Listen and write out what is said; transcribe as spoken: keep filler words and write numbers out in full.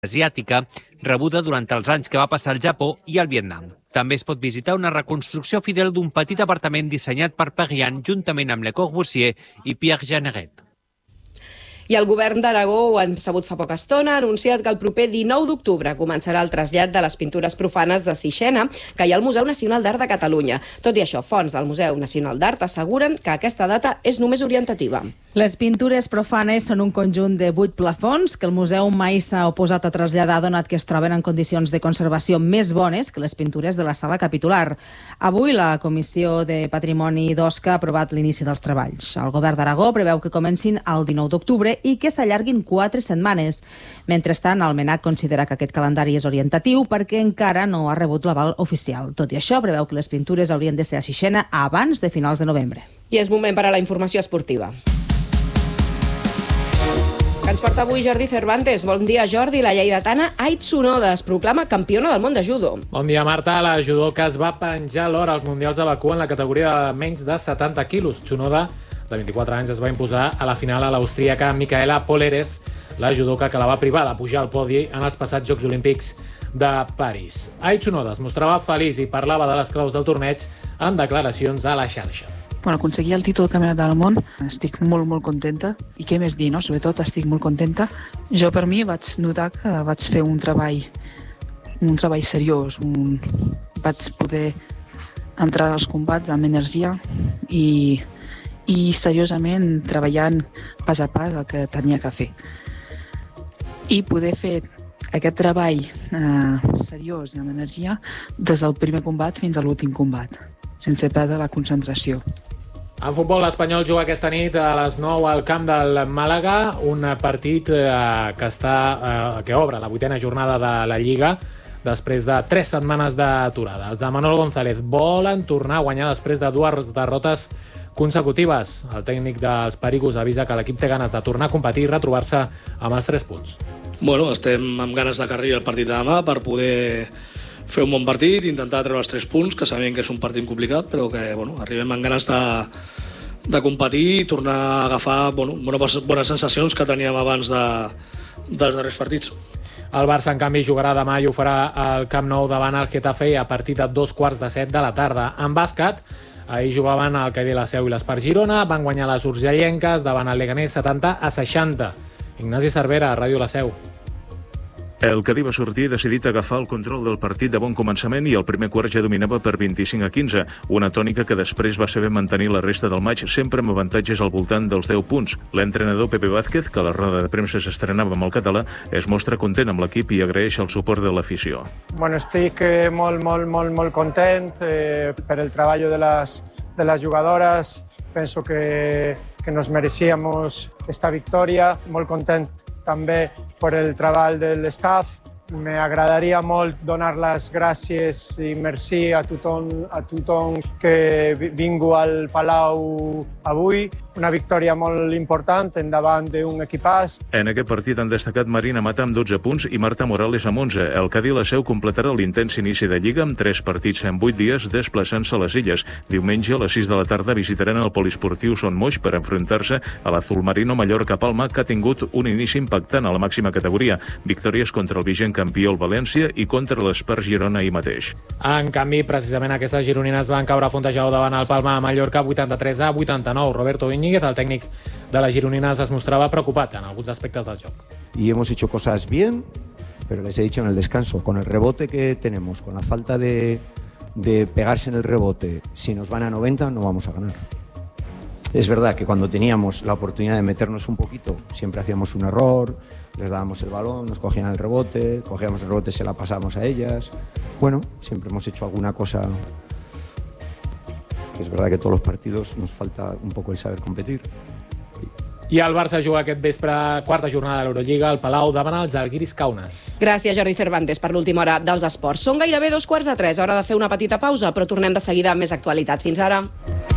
asiàtica rebuda durant els anys que va passar al Japó i al Vietnam. També es pot visitar una reconstrucció fidel d'un petit apartament dissenyat per Perriand juntament amb Le Corbusier i Pierre Jeanneret. I el govern d'Aragó, ho han sabut fa poca estona, ha anunciat que el proper dinou d'octubre començarà el trasllat de les pintures profanes de Sixena, que hi ha al Museu Nacional d'Art de Catalunya. Tot i això, fonts del Museu Nacional d'Art asseguren que aquesta data és només orientativa. Les pintures profanes són un conjunt de vuit plafons que el museu mai s'ha oposat a traslladar, donat que es troben en condicions de conservació més bones que les pintures de la sala capitular. Avui la Comissió de Patrimoni d'Osca ha aprovat l'inici dels treballs. El govern d'Aragó preveu que comencin el dinou d'octubre i que s'allarguin quatre setmanes. Mentrestant, el MENAC considera que aquest calendari és orientatiu perquè encara no ha rebut l'aval oficial. Tot i això, preveu que les pintures haurien de ser a Sixena abans de finals de novembre. I és moment per a la informació esportiva. Que ens porta avui Jordi Cervantes. Bon dia, Jordi. La lleidatana Ai Tsunoda es proclama campiona del món de judo. Bon dia, Marta. La judoka es va penjar l'or als Mundials de Bakú en la categoria de menys de setanta quilos. Tsunoda, de vint-i-quatre anys, es va imposar a la final a l'austríaca Micaela Poleres, la judoka que la va privar de pujar al podi en els passats Jocs Olímpics de París. Ai Tsunoda es mostrava feliç i parlava de les claus del torneig en declaracions a la xarxa. Bueno, aconseguir el títol de campionat del món, estic molt, molt contenta. I què més dir, no? Sobretot estic molt contenta. Jo, per mi, vaig notar que vaig fer un treball, un treball seriós. Un... Vaig poder entrar als combats amb energia i, i seriosament treballant pas a pas el que tenia que fer. I poder fer aquest treball eh, seriós i amb energia des del primer combat fins a l'últim combat, sense perdre la concentració. En futbol, l'Espanyol juga aquesta nit a les nou al camp del Màlaga, un partit eh, que, està, eh, que obre la vuitena jornada de la Lliga després de tres setmanes d'aturada. Els de Manolo González volen tornar a guanyar després de dues derrotes consecutives. El tècnic dels Pericos avisa que l'equip té ganes de tornar a competir i retrobar-se amb els tres punts. Bueno, estem amb ganes de que arribi el partit de demà per poder fer un bon partit, intentar treure els tres punts, que sabem que és un partit complicat, però que bueno, arribem amb ganes de, de competir i tornar a agafar bueno, bones, bones sensacions que teníem abans de, dels darrers partits. El Barça, en canvi, jugarà demà i ho farà al Camp Nou davant el Getafe a partir de dos quarts de set de la tarda. En bàsquet, ahir jugaven el Cadí La Seu i l'Espart Girona, van guanyar les urgellenques davant el Leganés setanta a seixanta. Ignasi Cervera, Ràdio La Seu. El Cadí va sortir decidit a agafar el control del partit de bon començament i el primer quart ja dominava per vint-i-cinc a quinze, una tònica que després va saber mantenir la resta del maig, sempre amb avantatges al voltant dels deu punts. L'entrenador Pepe Vázquez, que a la roda de premsa s'estrenava amb el català, es mostra content amb l'equip i agraeix el suport de l'afició. Bueno, estic eh, molt, molt, molt, molt content eh, per el treball de les, de les jugadores. Penso que, que nos merecíamos esta victòria. Molt content també per el treball de l'estaf. M'agradaria molt donar les gràcies i merci a tothom, a tothom que vingu al Palau avui. Una victòria molt important endavant d'un equipàs. En aquest partit han destacat Marina Mata amb dotze punts i Marta Morales amb onze. El Cadí La Seu completarà l'intens inici de Lliga amb tres partits en vuit dies desplaçant-se a les Illes. Diumenge a les sis de la tarda visitaran el Poliesportiu Son Moix per enfrontar-se a l'Azulmarino Mallorca Palma, que ha tingut un inici impactant a la màxima categoria. Victòries contra el vigent campió el València i contra l'Espart Girona ahir mateix. En canvi, precisament aquestes gironines van caure a Fontejau davant el Palma a Mallorca vuitanta-tres a vuitanta-nou. Roberto Íñiguez, el tècnic de les gironines, es mostrava preocupat en alguns aspectes del joc. Y hemos hecho cosas bien, pero les he dicho en el descanso, con el rebote que tenemos, con la falta de, de pegarse en el rebote, si nos van a noventa no vamos a ganar. Es verdad que cuando teníamos la oportunidad de meternos un poquito, siempre hacíamos un error, les dábamos el balón, nos cogían el rebote, cogíamos el rebote y se la pasábamos a ellas. Bueno, siempre hemos hecho alguna cosa. Es verdad que todos los partidos nos falta un poco el saber competir. I el Barça juga aquest vespre, quarta jornada de l'Eurolliga, al Palau davant els Žalgiris Kaunas. Gràcies, Jordi Cervantes, per l'última hora dels esports. Són gairebé dos quarts de tres, hora de fer una petita pausa, però tornem de seguida amb més actualitat. Fins ara.